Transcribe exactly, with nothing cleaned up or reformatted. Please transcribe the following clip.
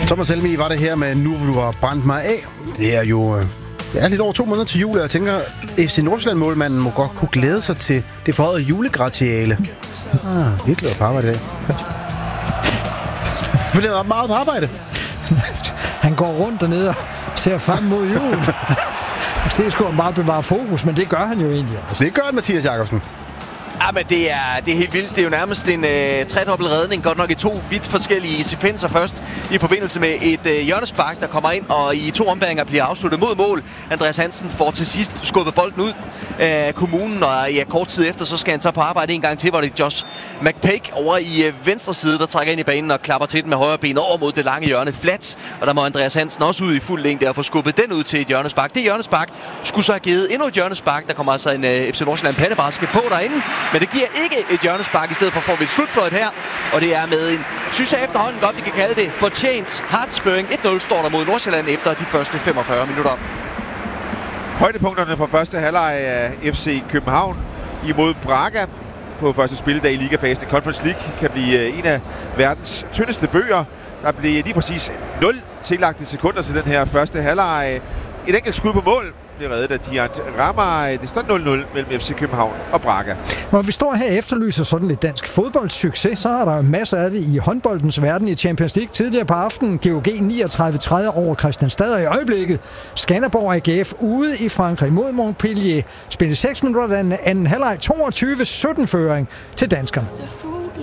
Thomas Helmig var det her med Nu vil du har brændt mig af. Det er jo det er lidt over to måneder til jul, og jeg tænker, F C Nordsjælland-målmanden må godt kunne glæde sig til det forhøjede julegratiale. Ah, virkelig på arbejde i dag. For det er meget på arbejde. Han går rundt dernede og ser frem mod julen. Måske skulle han bare bevare fokus, men det gør han jo egentlig også. Det gør han, Mathias Jakobsen. Ja, men det er, det er helt vildt. Det er jo nærmest en øh, tredobbelt redning. Godt nok i to vidt forskellige sekvenser først. I forbindelse med et øh, hjørnespark, der kommer ind, og i to ombæringer bliver afsluttet mod mål. Andreas Hansen får til sidst skubbet bolden ud af kommunen, og ja, kort tid efter, så skal han så på arbejde en gang til, hvor det er Josh McPake over i øh, venstre side, der trækker ind i banen og klapper til den med højre ben over mod det lange hjørne flat. Og der må Andreas Hansen også ud i fuld længde og få skubbet den ud til et hjørnespark. Det hjørnespark skulle så have givet endnu et hjørnespark. Der kommer altså en øh, F C Nordsjælland pattebaske på derinde. Men det giver ikke et hjørnespark. I stedet for får vi et slutfløjt her. Og det er med en, synes jeg efterhånden godt, vi kan kalde det, fortjent hardspørring. et nul står der mod Nordsjælland efter de første femogfyrre minutter. Højdepunkterne fra første halvleg af F C København imod Braga på første spilledag i ligafasen i Conference League kan blive en af verdens tyndeste bøger. Der blev lige præcis nul tillagte sekunder til den her første halvleg. Et enkelt skud på mål bliver reddet af Diant Ramay. Det står nul nul mellem F C København og Braga. Når vi står her og efterlyser sådan lidt dansk fodboldsucces, så er der masser af det i håndboldens verden i Champions League. Tidligere på aftenen G O G niogtredive tredive over Kristianstad, og i øjeblikket Skanderborg A G F ude i Frankrig mod Montpellier. Spillet seks minutter den anden halvleg, toogtyve sytten føring til danskerne.